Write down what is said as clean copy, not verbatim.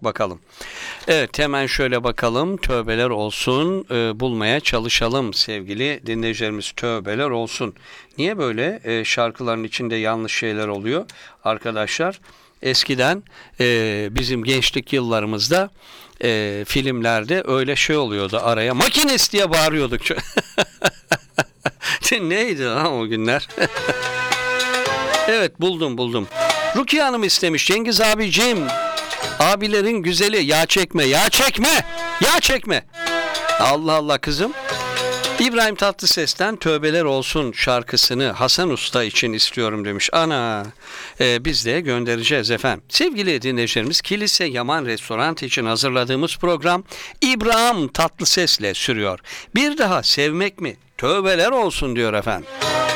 bakalım. Evet, hemen şöyle bakalım. Tövbeler olsun. Bulmaya çalışalım sevgili dinleyicilerimiz. Tövbeler olsun. Niye böyle şarkıların içinde yanlış şeyler oluyor arkadaşlar? Eskiden bizim gençlik yıllarımızda filmlerde öyle şey oluyordu, araya makinist diye bağırıyorduk. Neydi ha o günler? Evet, buldum. Rukiye Hanım istemiş. Cengiz abicim, abilerin güzeli, yağ çekme. Allah Allah kızım. İbrahim Tatlıses'ten Tövbeler Olsun şarkısını Hasan Usta için istiyorum demiş. Ana, biz de göndereceğiz efendim. Sevgili dinleyicilerimiz, Kilise Yaman Restoran için hazırladığımız program İbrahim Tatlıses'le sürüyor. Bir daha sevmek mi? Tövbeler olsun diyor efendim.